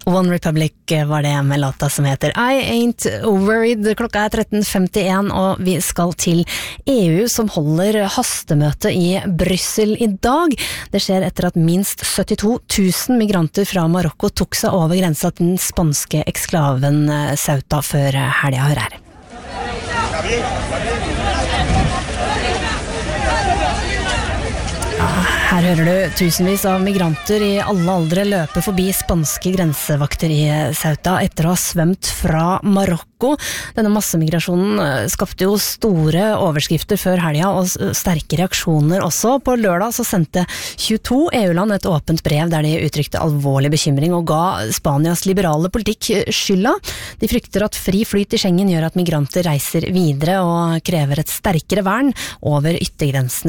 One Republic var det med låta som heter I Ain't Worried. Klokka 13:51 og vi skal til EU som holder hastemøte i Brussel i dag. Det skjer etter at minst 72 000 migranter fra Marokko tok seg over grensa til den spanske eksklaven Ceuta før helga. Hør her. Her hører du tusenvis av migranter i alle aldre løpe forbi spanske grensevakter i Ceuta etter å ha svømt fra Marokko. Denne massemigrasjonen skapte jo store overskrifter før helga og sterke reaksjoner også. På lørdag så sendte 22 EU-land et åpent brev der de uttrykte alvorlig bekymring og ga Spanias liberale politikk skylda. De frykter at fri flyt i Schengen gjør at migranter reiser videre og krever et sterkere vern over yttergrensene